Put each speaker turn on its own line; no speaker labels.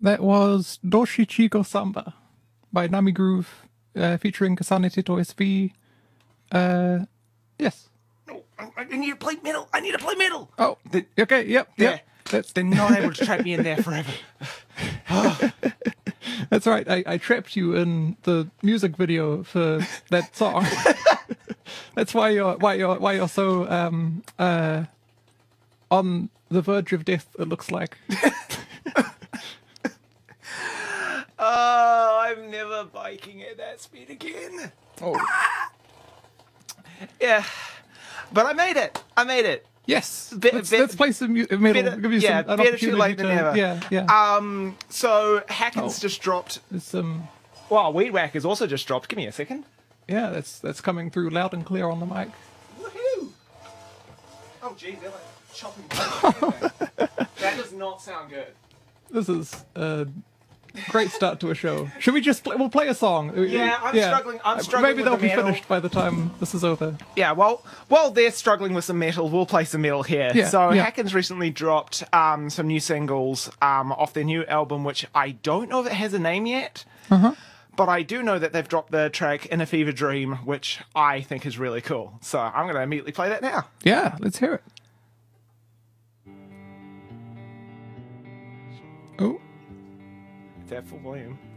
That was Doshi Chico Samba by Nami Groove, featuring Kasane Tito SV. Yes.
No, I need to play metal. I need to play metal.
Oh, okay, yep.
They're not able to trap me in there forever.
That's right. I trapped you in the music video for that song. That's why you're so on the verge of death. It looks like.
Oh, I'm never biking at that speed again.
Oh,
Yeah, but I made it.
yes.
Bit-
Let's play some metal.
better-
Give you
yeah,
some, an
better too
opportunity
late than
to,
never.
Yeah.
So Hackens
Oh.
just dropped.
There's some.
Well, Weed Whackers also just dropped. Give me a second.
Yeah, that's coming through loud and clear on the mic.
Woohoo! Oh, geez, they're like chopping. That does not sound good.
This is a great start to a show. Should we just play? We'll play a song.
Yeah, I'm struggling
Maybe
with
they'll
the
be
metal.
finished by the time this is over.
Yeah, well, while they're struggling with some metal, we'll play some metal here.
Yeah,
So
yeah.
Hackens recently dropped some new singles off their new album, which I don't know if it has a name yet. But I do know that they've dropped the track In a Fever Dream, which I think is really cool. So I'm going to immediately play that now.
Yeah, let's hear it. Oh,
It's at full volume.